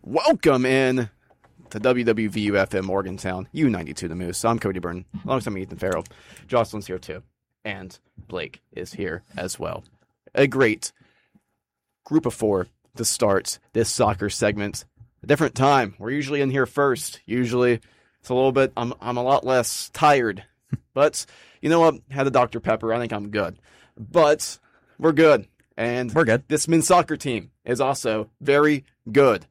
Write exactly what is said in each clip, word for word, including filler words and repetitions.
Welcome in to W W V U F M Morgantown, U ninety-two The Moose. I'm Cody Byrne, alongside me, Ethan Farrell. Jocelyn's here too, and Blake is here as well. A great group of four to start this soccer segment. A different time. We're usually in here first. Usually it's a little bit, I'm I'm a lot less tired. But you know what? Had a Doctor Pepper. I think I'm good. But we're good. And we're good. This men's soccer team is also very good.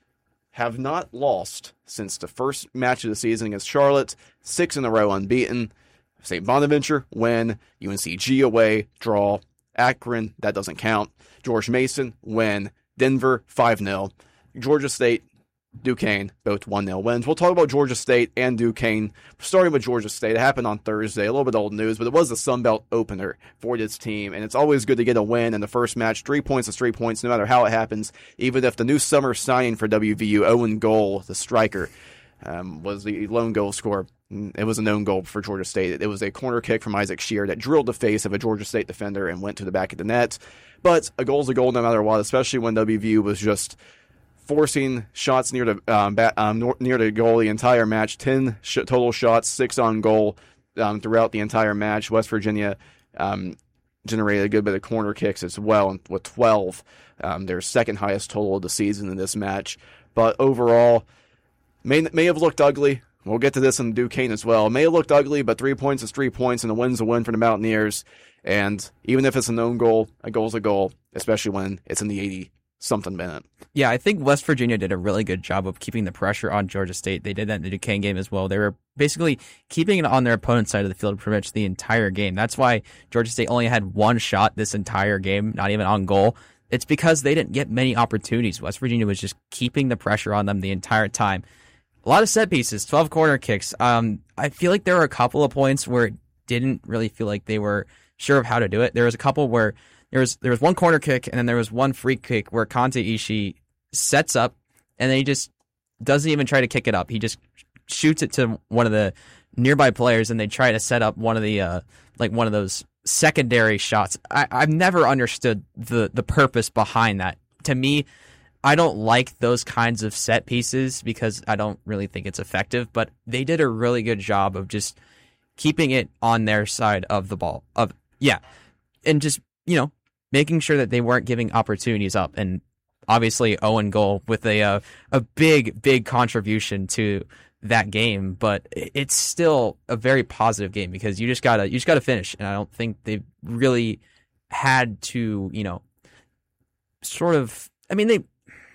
Have not lost since the first match of the season against Charlotte. Six in a row unbeaten. Saint Bonaventure win. U N C G away, draw. Akron, that doesn't count. George Mason win. Denver, five nil. Georgia State, Duquesne, both one nil wins. We'll talk about Georgia State and Duquesne. Starting with Georgia State, it happened on Thursday. A little bit old news, but it was the Sun Belt opener for this team, and it's always good to get a win in the first match. Three points is three points, no matter how it happens. Even if the new summer signing for W V U, Owen Goal, the striker, um, was the lone goal scorer. It was a known goal for Georgia State. It was a corner kick from Isaac Shear that drilled the face of a Georgia State defender and went to the back of the net. But a goal's a goal no matter what, especially when W V U was just forcing shots near the um, bat, um, near the goal the entire match. Ten sh- total shots, six on goal um, throughout the entire match. West Virginia um, generated a good bit of corner kicks as well, with twelve. Um, their second highest total of the season in this match. But overall, may may have looked ugly. We'll get to this in Duquesne as well. It may have looked ugly, but three points is three points, and a win's a win for the Mountaineers. And even if it's a known goal, a goal's a goal, especially when it's in the eighty-something minute. Yeah, I think West Virginia did a really good job of keeping the pressure on Georgia State. They did that in the Duquesne game as well. They were basically keeping it on their opponent's side of the field pretty much the entire game. That's why Georgia State only had one shot this entire game, not even on goal. It's because they didn't get many opportunities. West Virginia was just keeping the pressure on them the entire time. A lot of set pieces, twelve corner kicks. Um, I feel like there were a couple of points where it didn't really feel like they were sure of how to do it. There was a couple where there was there was one corner kick and then there was one free kick where Kante Ishii sets up and then he just doesn't even try to kick it up. He just shoots it to one of the nearby players and they try to set up one of the uh, like one of those secondary shots. I, I've never understood the the purpose behind that. To me, I don't like those kinds of set pieces because I don't really think it's effective, but they did a really good job of just keeping it on their side of the ball. Of yeah, and just, you know, making sure that they weren't giving opportunities up. And obviously Owen Goal with a uh, a big, big contribution to that game, but it's still a very positive game because you just gotta you just gotta finish. And I don't think they really had to, you know, sort of. I mean, they.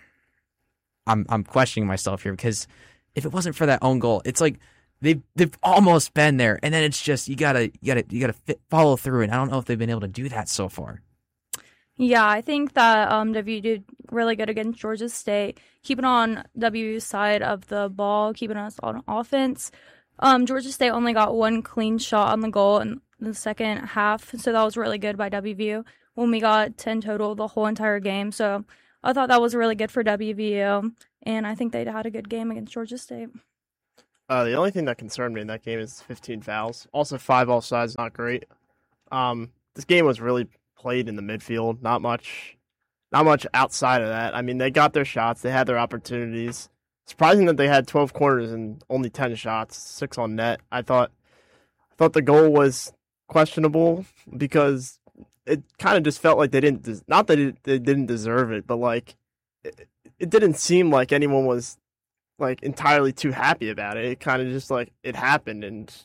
I'm I'm questioning myself here because if it wasn't for that own goal, it's like they've they've almost been there, and then it's just you gotta you gotta you gotta fit, follow through, and I don't know if they've been able to do that so far. Yeah, I think that um, W did really good against Georgia State, keeping on W's side of the ball, keeping us on offense. Um, Georgia State only got one clean shot on the goal in the second half, so that was really good by W V U when we got ten total the whole entire game. So I thought that was really good for W V U, and I think they had a good game against Georgia State. Uh, the only thing that concerned me in that game is fifteen fouls. Also, five offsides, not great. Um, this game was really played in the midfield. Not much, not much outside of that. I mean, they got their shots. They had their opportunities. Surprising that they had twelve corners and only ten shots, six on net. I thought, I thought the goal was questionable because it kind of just felt like they didn't, des- not that it, they didn't deserve it, but like, it, it didn't seem like anyone was like entirely too happy about it. It kind of just like, it happened, and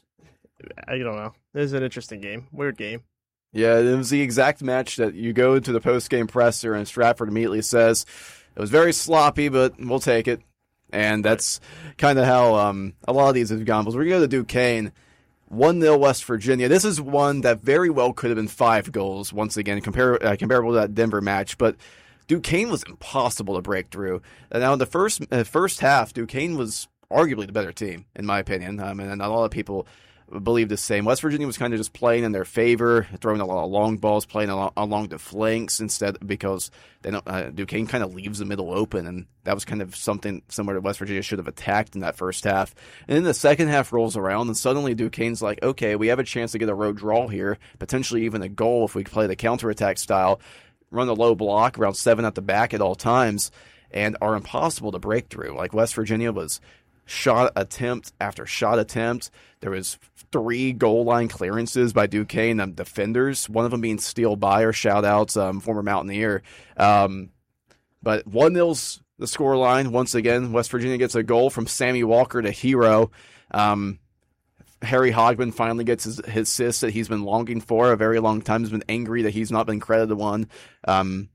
I don't know. It was an interesting game. Weird game. Yeah, it was the exact match that you go to the post-game presser and Stratford immediately says, it was very sloppy, but we'll take it. And that's kind of how um, a lot of these have gone. But we're going to Duquesne. one nil West Virginia. This is one that very well could have been five goals, once again, compar- uh, comparable to that Denver match. But Duquesne was impossible to break through. And now in the first uh, first half, Duquesne was arguably the better team, in my opinion. Um, and a lot of people believe the same. West Virginia was kind of just playing in their favor, throwing a lot of long balls, playing along, along the flanks instead, because they don't, uh, Duquesne kind of leaves the middle open, and that was kind of something similar to West Virginia should have attacked in that first half. And then the second half rolls around, and suddenly Duquesne's like, okay, we have a chance to get a road draw here, potentially even a goal if we play the counterattack style, run a low block, around seven at the back at all times. and are impossible to break through. Like West Virginia was shot attempt after shot attempt. There was three goal line clearances by Duquesne um, defenders, one of them being Steele Byer, shout out, um, former Mountaineer. Um, but one nil's the score line. Once again, West Virginia gets a goal from Sammy Walker to Hero. Um, Harry Hogman finally gets his, his assist that he's been longing for a very long time. He's been angry that he's not been credited one um,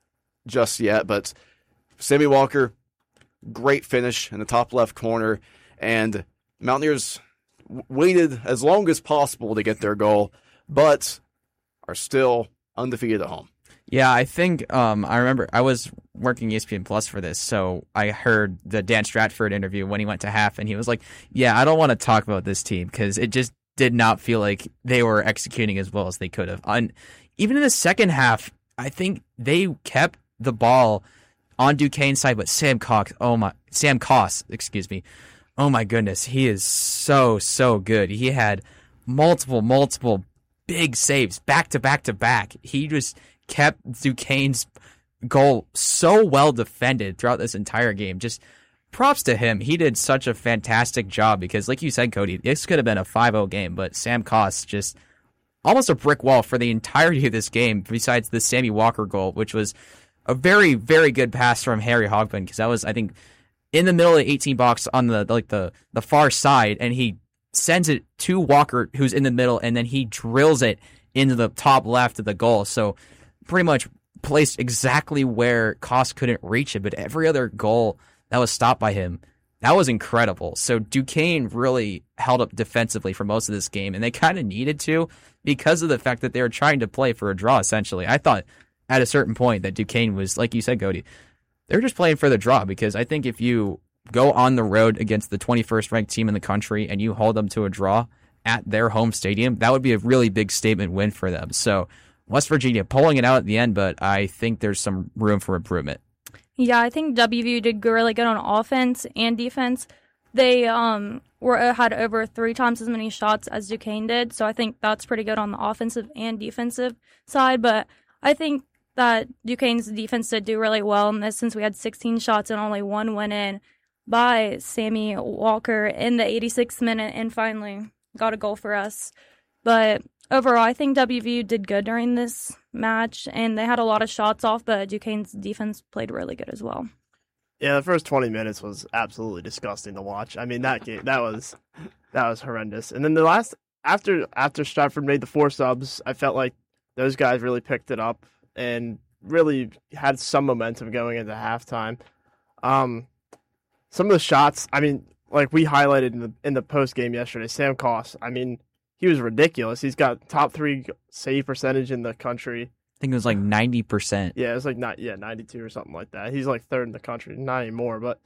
just yet. But Sammy Walker, great finish in the top left corner. And Mountaineers w- waited as long as possible to get their goal, but are still undefeated at home. Yeah, I think um, I remember I was working E S P N Plus for this, so I heard the Dan Stratford interview when he went to half, and he was like, yeah, I don't want to talk about this team because it just did not feel like they were executing as well as they could have. And even in the second half, I think they kept the ball on Duquesne's side, but Sam Cox, oh my, Sam Koss, excuse me, oh my goodness, he is so, so good. He had multiple, multiple big saves back to back to back. He just kept Duquesne's goal so well defended throughout this entire game. Just props to him. He did such a fantastic job because, like you said, Cody, this could have been a five oh game, but Sam Koss just almost a brick wall for the entirety of this game besides the Sammy Walker goal, which was a very, very good pass from Harry Hogman because that was, I think, in the middle of the eighteen box on the like the, the far side, and he sends it to Walker, who's in the middle, and then he drills it into the top left of the goal. So pretty much placed exactly where Koss couldn't reach it, but every other goal that was stopped by him, that was incredible. So Duquesne really held up defensively for most of this game, and they kind of needed to because of the fact that they were trying to play for a draw, essentially. I thought at a certain point that Duquesne was, like you said, Cody, they're just playing for the draw because I think if you go on the road against the twenty-first ranked team in the country and you hold them to a draw at their home stadium, that would be a really big statement win for them. So West Virginia pulling it out at the end, but I think there's some room for improvement. Yeah, I think W V U did really good on offense and defense. They um were had over three times as many shots as Duquesne did, so I think that's pretty good on the offensive and defensive side. But I think that Duquesne's defense did do really well in this since we had sixteen shots and only one went in by Sammy Walker in the eighty-sixth minute and finally got a goal for us. But overall, I think W V U did good during this match, and they had a lot of shots off, but Duquesne's defense played really good as well. Yeah, the first twenty minutes was absolutely disgusting to watch. I mean, that game, that was that was horrendous. And then the last after after Stratford made the four subs, I felt like those guys really picked it up and really had some momentum going into halftime. Um, some of the shots, I mean, like we highlighted in the in the post game yesterday, Sam Koss. I mean, he was ridiculous. He's got top three save percentage in the country. I think it was like ninety percent. Yeah, it was like not yeah ninety-two or something like that. He's like third in the country, not anymore, but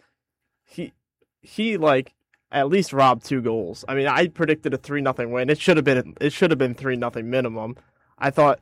he he like at least robbed two goals. I mean, I predicted a three nothing win. It should have been it should have been three nothing minimum. I thought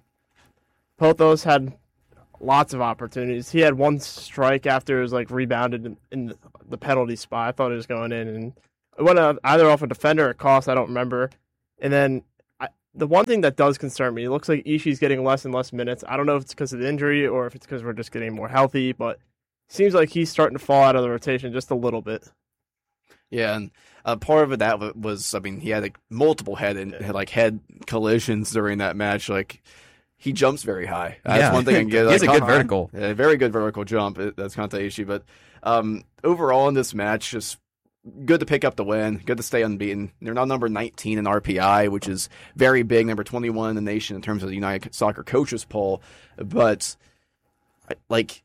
Pothos had lots of opportunities. He had one strike after it was like rebounded in, in the penalty spot. I thought it was going in, and it went either off a defender or Koss. I don't remember. And then I, the one thing that does concern me, it looks like Ishii's getting less and less minutes. I don't know if it's because of the injury or if it's because we're just getting more healthy, but it seems like he's starting to fall out of the rotation just a little bit. Yeah, and uh, part of it that was, I mean, he had like, multiple head and had, like head collisions during that match. Like he jumps very high. That's yeah. one thing I can get. He has like, a good vertical. A very good vertical jump. That's Kanta Ishii. But um, overall in this match, just good to pick up the win. Good to stay unbeaten. They're now number nineteen in R P I, which is very big. Number twenty-one in the nation in terms of the United Soccer Coaches poll. But like,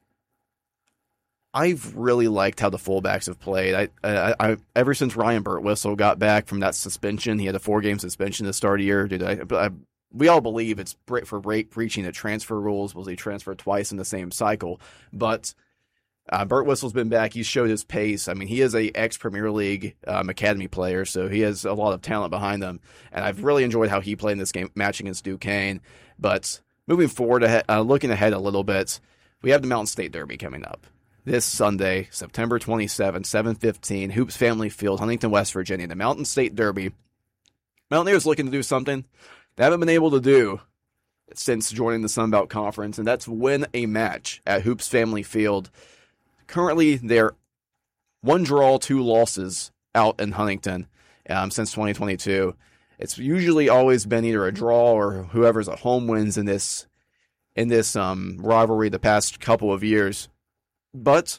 I've really liked how the fullbacks have played. I, I, I ever since Ryan Birtwistle got back from that suspension, he had a four-game suspension to start a year. Dude, I, I, we all believe it's for break breaching the transfer rules. Was he transferred twice in the same cycle? But Uh, Birtwistle's been back. He's showed his pace. I mean, he is a ex-Premier League um, academy player, so he has a lot of talent behind him. And I've really enjoyed how he played in this game, match against Duquesne. But moving forward, uh, looking ahead a little bit, we have the Mountain State Derby coming up this Sunday, September twenty-seventh, seven fifteen, Hoops Family Field, Huntington, West Virginia. The Mountain State Derby. Mountaineers looking to do something they haven't been able to do since joining the Sun Belt Conference, and that's win a match at Hoops Family Field. currently they're one draw, two losses out in Huntington um, since twenty twenty-two. It's usually always been either a draw or whoever's at home wins in this in this um, rivalry the past couple of years. But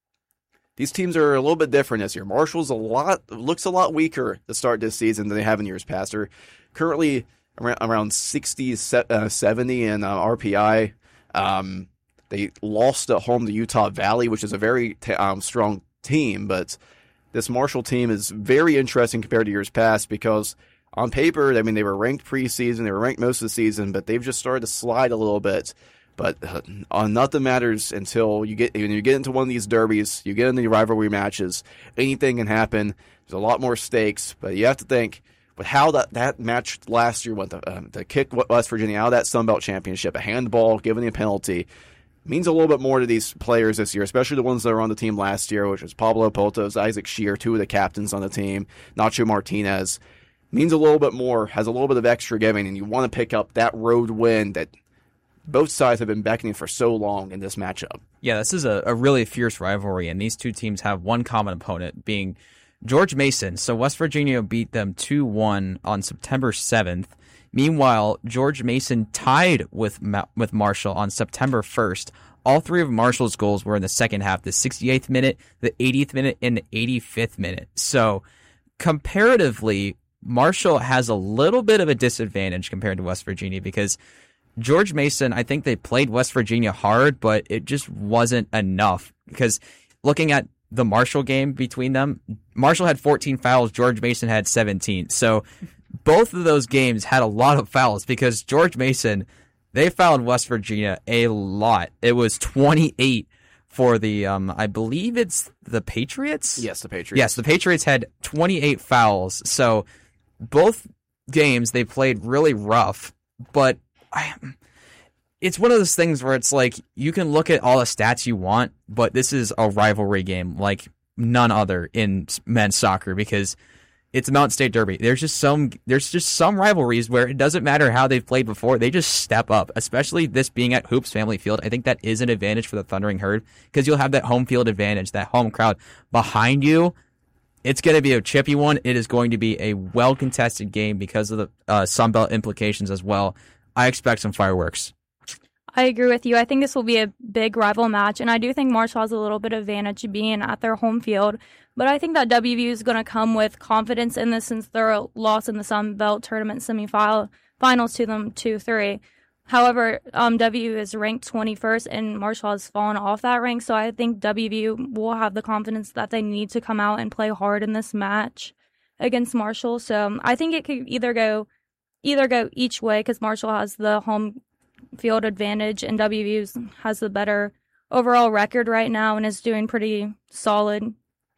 these teams are a little bit different this year. Marshall's a lot looks a lot weaker to start this season than they have in years past. They're currently around sixty, seventy in uh, R P I. Um, they lost at home to Utah Valley, which is a very t- um, strong team. But this Marshall team is very interesting compared to years past because on paper, I mean, they were ranked preseason, they were ranked most of the season, but they've just started to slide a little bit. But uh, nothing matters until you get when you get into one of these derbies, you get into the rivalry matches. Anything can happen. There's a lot more stakes, but you have to think with how that, that match last year went, the, um, to kick West Virginia out of that Sun Belt championship, a handball, giving a penalty, means a little bit more to these players this year, especially the ones that were on the team last year, which was Pablo Potos, Isaac Shear, two of the captains on the team, Nacho Martinez. Means a little bit more, has a little bit of extra giving, and you want to pick up that road win that both sides have been beckoning for so long in this matchup. Yeah, this is a, a really fierce rivalry, and these two teams have one common opponent, being George Mason. So West Virginia beat them two one on September seventh. Meanwhile, George Mason tied with Ma- with Marshall on September first. All three of Marshall's goals were in the second half, the sixty-eighth minute, the eightieth minute, and the eighty-fifth minute. So comparatively, Marshall has a little bit of a disadvantage compared to West Virginia because George Mason, I think they played West Virginia hard, but it just wasn't enough. Because looking at the Marshall game between them, Marshall had fourteen fouls, George Mason had seventeen. So both of those games had a lot of fouls because George Mason, they fouled West Virginia a lot. It was twenty-eight for the, um, I believe it's the Patriots? Yes, the Patriots. Yes, the Patriots had twenty-eight fouls. So both games they played really rough, but I, it's one of those things where it's like you can look at all the stats you want, but this is a rivalry game like none other in men's soccer because it's a Mountain State Derby. There's just some there's just some rivalries where it doesn't matter how they've played before, they just step up, especially this being at Hoops Family Field. I think that is an advantage for the Thundering Herd because you'll have that home field advantage, that home crowd behind you. It's going to be a chippy one. It is going to be a well-contested game because of the uh, Sun Belt implications as well. I expect some fireworks. I agree with you. I think this will be a big rival match, and I do think Marshall has a little bit of advantage being at their home field. But I think that W V U is going to come with confidence in this since their loss in the Sun Belt Tournament semifinals to them two three. However, um, W V U is ranked twenty-first, and Marshall has fallen off that rank. So I think W V U will have the confidence that they need to come out and play hard in this match against Marshall. So um, I think it could either go either go each way because Marshall has the home field advantage, and W V U has the better overall record right now and is doing pretty solid.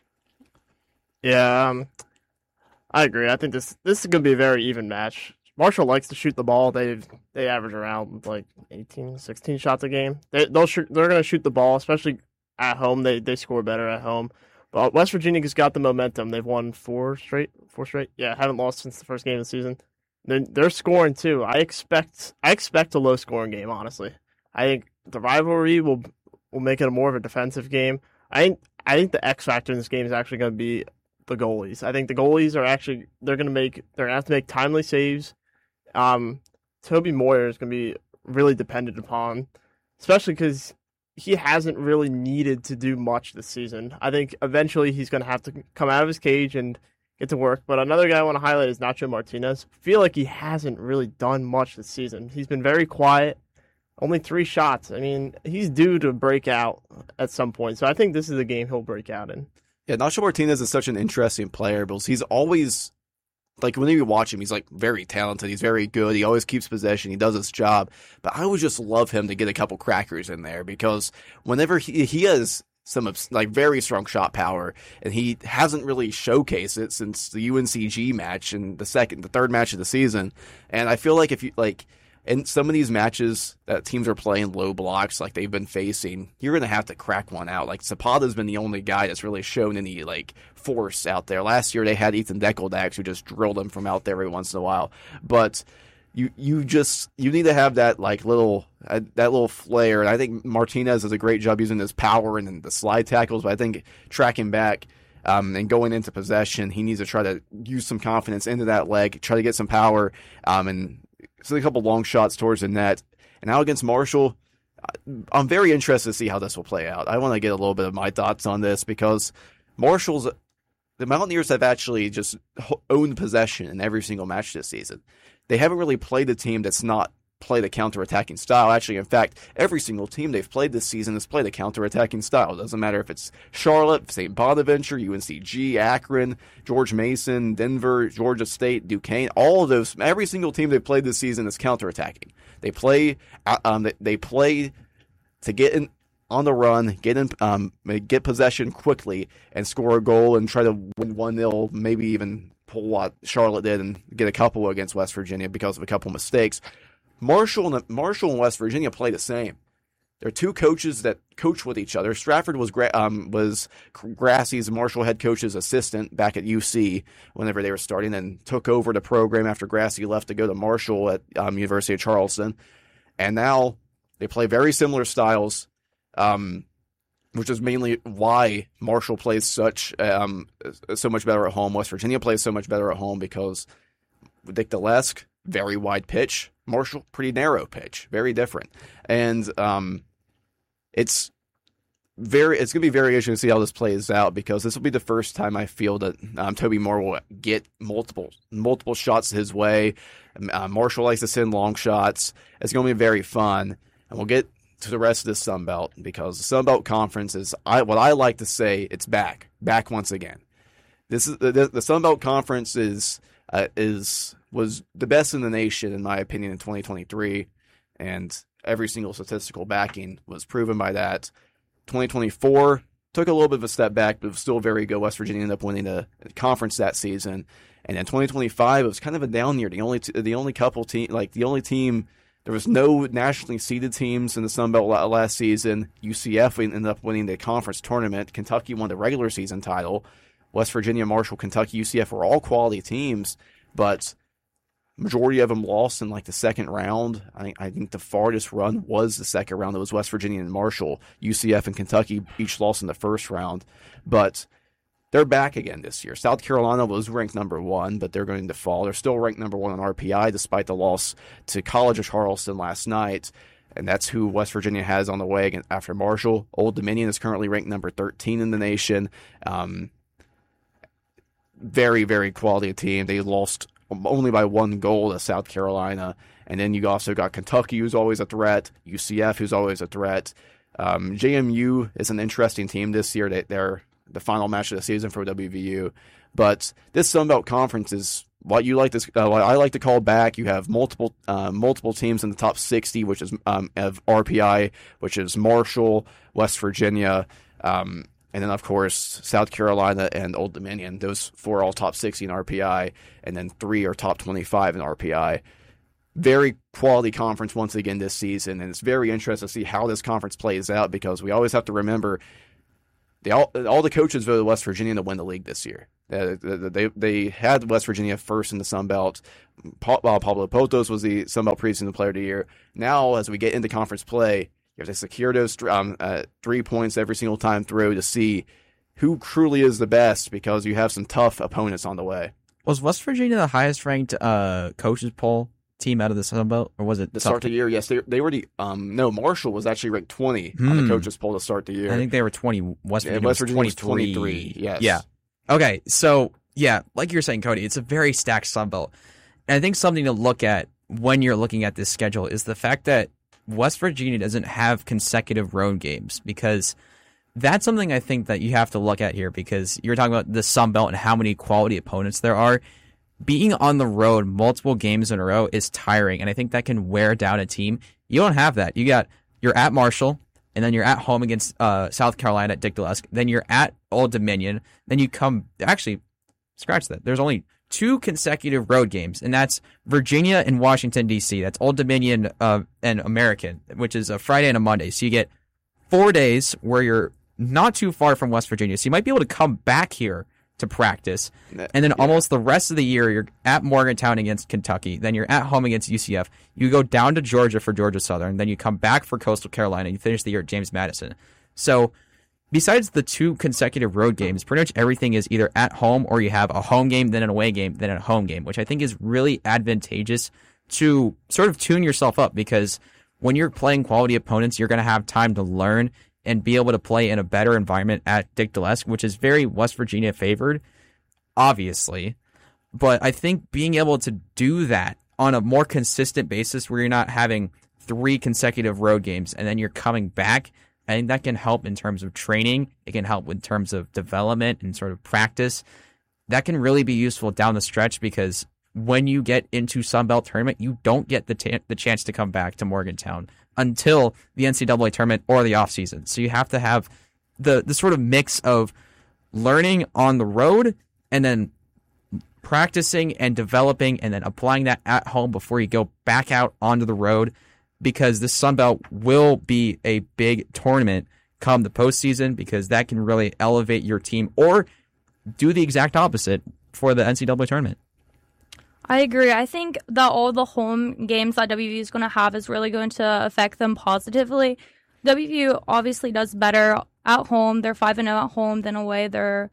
Yeah, um, I agree. I think this this is going to be a very even match. Marshall likes to shoot the ball. They they average around like eighteen, sixteen shots a game. They they'll shoot, they're going to shoot the ball, especially at home. They they score better at home. But West Virginia's got the momentum. They've won four straight, four straight. Yeah, haven't lost since the first game of the season. They're, they're scoring too. I expect I expect a low scoring game. Honestly, I think the rivalry will will make it a more of a defensive game. I think I think the X factor in this game is actually going to be the goalies. I think the goalies are actually they're going to make they're going to have to make timely saves. Um, Toby Moyer is going to be really dependent upon, especially because he hasn't really needed to do much this season. I think eventually he's going to have to come out of his cage and get to work. But another guy I want to highlight is Nacho Martinez. I feel like he hasn't really done much this season. He's been very quiet. Only three shots. I mean, he's due to break out at some point. So I think this is a game he'll break out in. Yeah, Nacho Martinez is such an interesting player because he's always, like, when you watch him, he's, like, very talented. He's very good. He always keeps possession. He does his job. But I would just love him to get a couple crackers in there because whenever he, he has some, like, very strong shot power, and he hasn't really showcased it since the U N C G match and the second, the third match of the season. And I feel like if you, like, in some of these matches that teams are playing low blocks like they've been facing, you're going to have to crack one out. Like, Zapata's been the only guy that's really shown any, like, force out there. Last year they had Ethan Deckeldax who just drilled him from out there every once in a while. But you you just you need to have that like little uh, that little flair. And I think Martinez does a great job using his power and then the slide tackles. But I think tracking back um, and going into possession, he needs to try to use some confidence into that leg, try to get some power, um, and so a couple long shots towards the net. And now against Marshall, I'm very interested to see how this will play out. I want to get a little bit of my thoughts on this because Marshall's the Mountaineers have actually just owned possession in every single match this season. They haven't really played a team that's not played a counter-attacking style. Actually, in fact, every single team they've played this season has played a counter-attacking style. It doesn't matter if it's Charlotte, Saint Bonaventure, U N C G, Akron, George Mason, Denver, Georgia State, Duquesne. All of those, every single team they've played this season is counter-attacking. They play, um, they play to get in on the run, get in, um, get possession quickly, and score a goal and try to win one nil, maybe even pull what Charlotte did and get a couple against West Virginia because of a couple mistakes. Marshall and Marshall and West Virginia play the same. They're two coaches that coach with each other. Stratford was um, was Grassie's Marshall head coach's assistant back at U C whenever they were starting, and took over the program after Grassie left to go to Marshall at um, University of Charleston. And now they play very similar styles, um, which is mainly why Marshall plays such um, so much better at home. West Virginia plays so much better at home because Dick Delesk, very wide pitch. Marshall, pretty narrow pitch, very different. And um, it's very, it's going to be very interesting to see how this plays out because this will be the first time I feel that um, Toby Moore will get multiple multiple shots his way. Uh, Marshall likes to send long shots. It's going to be very fun. And we'll get to the rest of the Sun Belt because the Sun Belt Conference is, I, what I like to say, it's back, back once again. This is the, the Sun Belt Conference is uh, is was the best in the nation in my opinion in twenty twenty-three, and every single statistical backing was proven by that. twenty twenty-four took a little bit of a step back, but it was still very good. West Virginia ended up winning the conference that season, and in twenty twenty-five it was kind of a down year. The only t- the only couple team like the only team. There was no nationally seeded teams in the Sun Belt last season. U C F ended up winning the conference tournament. Kentucky won the regular season title. West Virginia, Marshall, Kentucky, U C F were all quality teams, but majority of them lost in like the second round. I think I think the farthest run was the second round. It was West Virginia and Marshall. U C F and Kentucky each lost in the first round, but they're back again this year. South Carolina was ranked number one, but they're going to fall. They're still ranked number one on R P I despite the loss to College of Charleston last night, and that's who West Virginia has on the way after Marshall. Old Dominion is currently ranked number thirteen in the nation. Um, very, very quality team. They lost only by one goal to South Carolina, and then you also got Kentucky, who's always a threat, U C F, who's always a threat. Um, J M U is an interesting team this year. They, they're the final match of the season for W V U. But this Sun Belt Conference is what you like to, uh, what I like to call back. You have multiple uh, multiple teams in the top sixty, which is um, of R P I, which is Marshall, West Virginia, um, and then of course South Carolina and Old Dominion. Those four are all top sixty in R P I, and then three are top twenty-five in R P I. Very quality conference once again this season, and it's very interesting to see how this conference plays out because we always have to remember. They all, all the coaches voted West Virginia to win the league this year. Uh, they they had West Virginia first in the Sun Belt. Pa- uh, Pablo Potos was the Sun Belt preseason player of the year. Now, as we get into conference play, you have to secure those um, uh, three points every single time through to see who truly is the best because you have some tough opponents on the way. Was West Virginia the highest ranked uh, coaches poll team out of the Sun Belt, or was it the start of the year? Yes, they they were the um no Marshall was actually ranked twenty hmm. on the coaches poll to start the year. I think they were twenty. West Virginia, yeah, West Virginia was twenty-three. was twenty-three. Yes. Yeah. Okay. So yeah, like you're saying, Cody, it's a very stacked Sun Belt, and I think something to look at when you're looking at this schedule is the fact that West Virginia doesn't have consecutive road games because that's something I think that you have to look at here because you're talking about the Sun Belt and how many quality opponents there are. Being on the road multiple games in a row is tiring, and I think that can wear down a team. You don't have that. You got you're at Marshall, and then you're at home against uh, South Carolina at Dick Delesk. Then you're at Old Dominion. Then you come actually scratch that. There's only two consecutive road games, and that's Virginia and Washington D C. That's Old Dominion uh, and American, which is a Friday and a Monday. So you get four days where you're not too far from West Virginia. So you might be able to come back here to practice. Yeah. And then almost the rest of the year, you're at Morgantown against Kentucky. Then you're at home against U C F. You go down to Georgia for Georgia Southern. Then you come back for Coastal Carolina. You finish the year at James Madison. So besides the two consecutive road games, pretty much everything is either at home or you have a home game, then an away game, then a home game, which I think is really advantageous to sort of tune yourself up, because when you're playing quality opponents, you're going to have time to learn and be able to play in a better environment at Dick Dlesk, which is very West Virginia favored, obviously. But I think being able to do that on a more consistent basis where you're not having three consecutive road games and then you're coming back, I think that can help in terms of training. It can help in terms of development and sort of practice. That can really be useful down the stretch, because when you get into Sunbelt tournament, you don't get the t- the chance to come back to Morgantown until the N C double A tournament or the offseason. So you have to have the, the sort of mix of learning on the road and then practicing and developing and then applying that at home before you go back out onto the road, because the Sunbelt will be a big tournament come the postseason, because that can really elevate your team or do the exact opposite for the N C double A tournament. I agree. I think that all the home games that W V U is going to have is really going to affect them positively. W V U obviously does better at home. They're five and oh at home than away. They're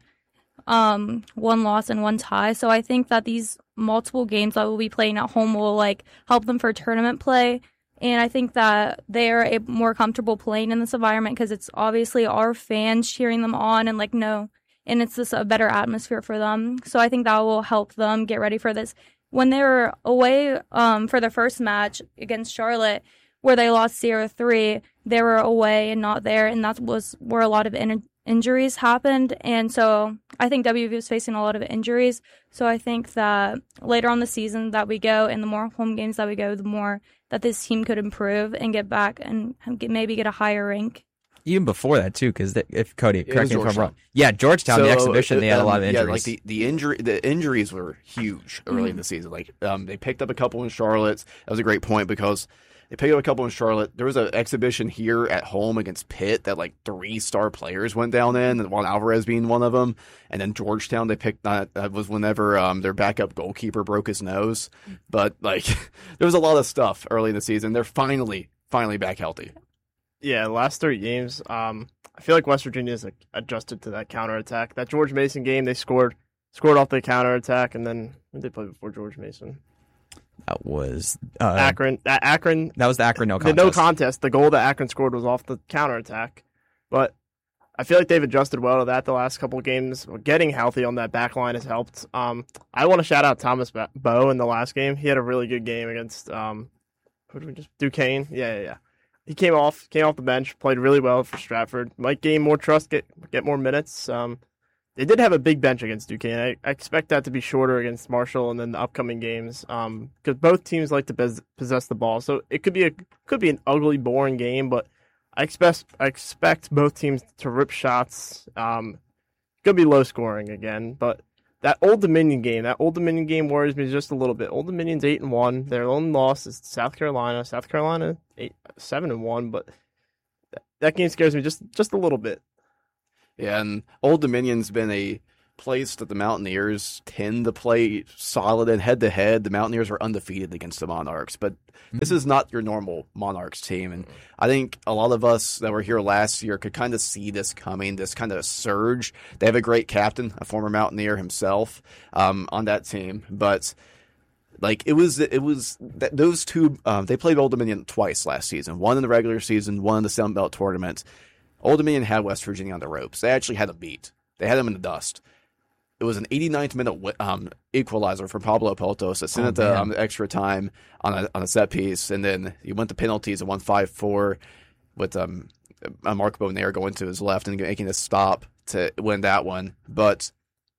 um, one loss and one tie. So I think that these multiple games that we'll be playing at home will like help them for tournament play. And I think that they're a, more comfortable playing in this environment because it's obviously our fans cheering them on and like no, and it's just a better atmosphere for them. So I think that will help them get ready for this. When they were away um, for their first match against Charlotte, where they lost zero three, they were away and not there, and that was where a lot of in- injuries happened. And so I think W V U is facing a lot of injuries. So I think that later on the season that we go and the more home games that we go, the more that this team could improve and get back and get, maybe get a higher rank. Even before that, too, because if Cody, correct me if I'm Georgetown. wrong. Yeah, Georgetown, So, the exhibition, they had a um, lot of injuries. Yeah, like the, the injury, the injuries were huge early Mm-hmm. in the season. Like um, they picked up a couple in Charlotte. That was a great point because they picked up a couple in Charlotte. There was an exhibition here at home against Pitt that like three star players went down in, and Juan Alvarez being one of them. And then Georgetown, they picked that, that was whenever um, their backup goalkeeper broke his nose. But like there was a lot of stuff early in the season. They're finally, finally back healthy. Yeah, the last three games, um, I feel like West Virginia has like, adjusted to that counterattack. That George Mason game, they scored scored off the counterattack, and then when did they play before George Mason? That was uh, Akron. That Akron. That was the Akron no The contest. no contest. The goal that Akron scored was off the counterattack, but I feel like they've adjusted well to that the last couple of games. Getting healthy on that back line has helped. Um, I want to shout out Thomas Bowe in the last game. He had a really good game against um, who did we just Duquesne? Yeah, yeah, yeah. He came off, came off the bench, played really well for Stratford. Might gain more trust, get get more minutes. Um, they did have a big bench against Duquesne. I, I expect that to be shorter against Marshall and then the upcoming games, because um, both teams like to bez- possess the ball. So it could be a could be an ugly, boring game, but I expect I expect both teams to rip shots. Um, could be low scoring again, but that Old Dominion game, that Old Dominion game worries me just a little bit. Old Dominion's eight and one. Their only loss is South Carolina. South Carolina eight seven and one, but that, that game scares me just just a little bit. Yeah, and Old Dominion's been a place that the Mountaineers tend to play solid and head to head. The Mountaineers are undefeated against the Monarchs, but mm-hmm. this is not your normal Monarchs team. And I think a lot of us that were here last year could kind of see this coming, this kind of surge. They have a great captain, a former Mountaineer himself, um, on that team, but like it was, it was that those two. Um, they played Old Dominion twice last season. One in the regular season, one in the Sun Belt tournament. Old Dominion had West Virginia on the ropes. They actually had them beat. They had them in the dust. It was an eighty-ninth minute um, equalizer from Pablo Peltos that sent Oh, it to um, extra time on a on a set piece, and then he went to penalties and won five four with um, Mark Bonaire going to his left and making a stop to win that one. But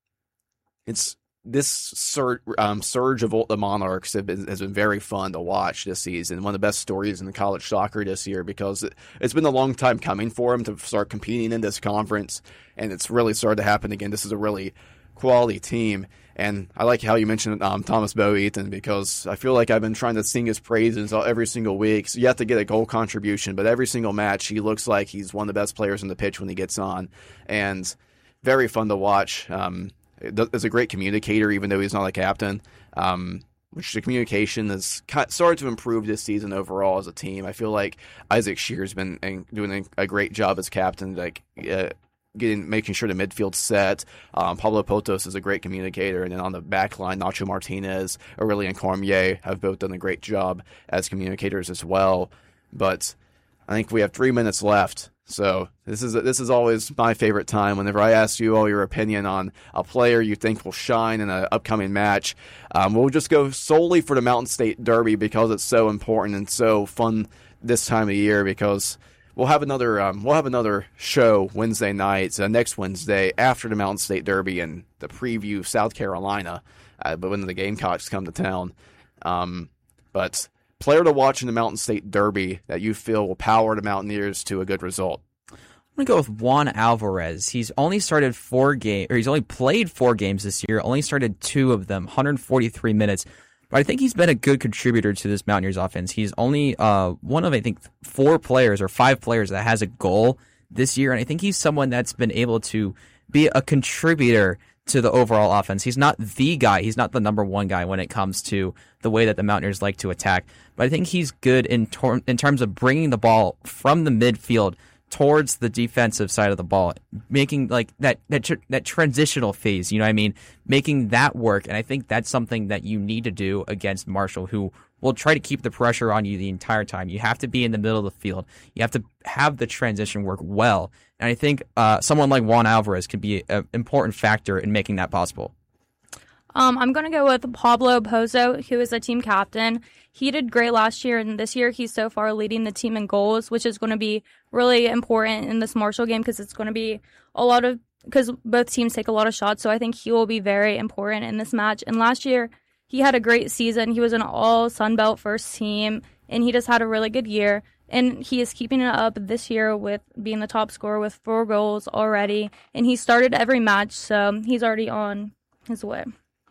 it's this surge, um, surge of the Monarchs have been, has been very fun to watch this season. One of the best stories in the college soccer this year because it, it's been a long time coming for them to start competing in this conference, and it's really started to happen again. This is a really quality team, and I like how you mentioned um, Thomas Bowe, Ethan, because I feel like I've been trying to sing his praises every single week. So you have to get a goal contribution, but every single match he looks like he's one of the best players on the pitch when he gets on, and very fun to watch. Um, is a great communicator, even though he's not a captain. Um, which the communication has started to improve this season overall as a team. I feel like Isaac Shear's been doing a great job as captain, like uh, getting making sure the midfield's set. Um, Pablo Potos is a great communicator, and then on the back line, Nacho Martinez, Aurelien Cormier have both done a great job as communicators as well. But I think we have three minutes left. So this is this is always my favorite time whenever I ask you all your opinion on a player you think will shine in an upcoming match. Um, we'll just go solely for the Mountain State Derby because it's so important and so fun this time of year, because we'll have another um, we'll have another show Wednesday nights, uh, next Wednesday after the Mountain State Derby and the preview South Carolina, uh, but when the Gamecocks come to town. Um, but player to watch in the Mountain State Derby that you feel will power the Mountaineers to a good result? I'm going to go with Juan Alvarez. He's only started four games, or he's only played four games this year, only started two of them, one hundred forty-three minutes. But I think he's been a good contributor to this Mountaineers offense. He's only uh, one of, I think, four players or five players that has a goal this year, and I think he's someone that's been able to be a contributor to the overall offense. He's not the guy. He's not the number one guy when it comes to the way that the Mountaineers like to attack. But I think he's good in, tor- in terms of bringing the ball from the midfield towards the defensive side of the ball, making like that that tr- that transitional phase. You know what I mean? Making that work. And I think that's something that you need to do against Marshall, who will try to keep the pressure on you the entire time. You have to be in the middle of the field. You have to have the transition work well. And I think uh, someone like Juan Alvarez could be an important factor in making that possible. Um, I'm going to go with Pablo Pozo, who is a team captain. He did great last year, and this year he's so far leading the team in goals, which is going to be really important in this Marshall game because it's going to be a lot of because both teams take a lot of shots. So I think he will be very important in this match. And last year he had a great season. He was an all Sun Belt first team, and he just had a really good year. And he is keeping it up this year with being the top scorer with four goals already. And he started every match, so he's already on his way.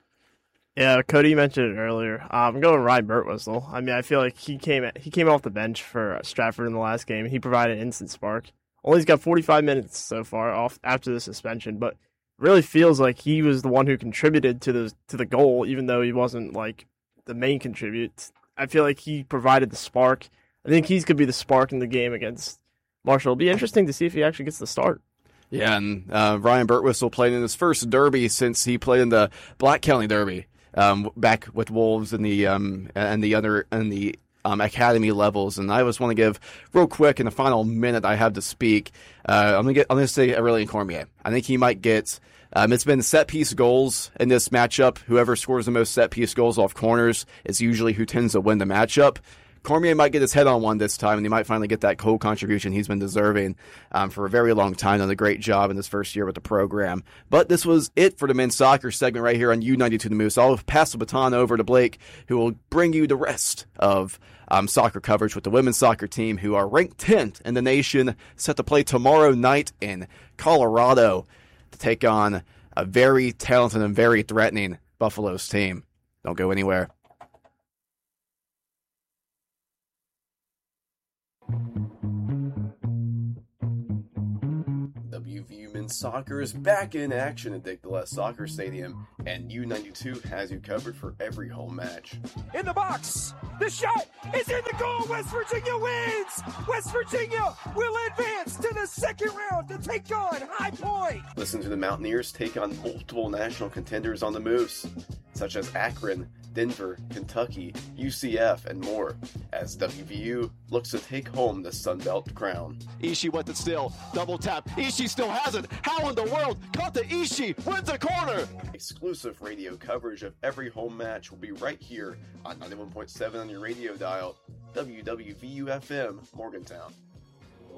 Yeah, Cody mentioned it earlier. Um, I'm going Ryan Birtwistle. I mean, I feel like he came he came off the bench for Stratford in the last game. He provided an instant spark. Only he's got forty-five minutes so far off after the suspension, but really feels like he was the one who contributed to the to the goal, even though he wasn't like the main contribute. I feel like he provided the spark. I think he's going to be the spark in the game against Marshall. It'll be interesting to see if he actually gets the start. Yeah, and uh, Ryan Birtwistle played in his first derby since he played in the Black County Derby, um, back with Wolves and the um, and the other and the um, academy levels. And I just want to give real quick in the final minute I have to speak. Uh, I'm gonna get. I'm gonna say Aurelien Cormier. I think he might get. Um, it's been set piece goals in this matchup. Whoever scores the most set piece goals off corners is usually who tends to win the matchup. Cormier might get his head on one this time, and he might finally get that goal contribution he's been deserving um, for a very long time. Done a great job in his first year with the program. But this was it for the men's soccer segment right here on U ninety-two The Moose. I'll pass the baton over to Blake, who will bring you the rest of um, soccer coverage with the women's soccer team, who are ranked tenth in the nation, set to play tomorrow night in Colorado to take on a very talented and very threatening Buffaloes team. Don't go anywhere. W V U Men's Soccer is back in action at Dick Gillette Soccer Stadium, and U ninety-two has you covered for every home match. In the box, the shot is in the goal. West Virginia wins. West Virginia will advance to the second round to take on High Point. Listen to the Mountaineers take on multiple national contenders on the Moose, such as Akron, Denver, Kentucky, U C F, and more, as W V U looks to take home the Sun Belt crown. Ishii with it still, double tap, Ishii still has it, how in the world, Kota Ishii wins a corner! Exclusive radio coverage of every home match will be right here on ninety-one point seven on your radio dial, W W V U F M, Morgantown.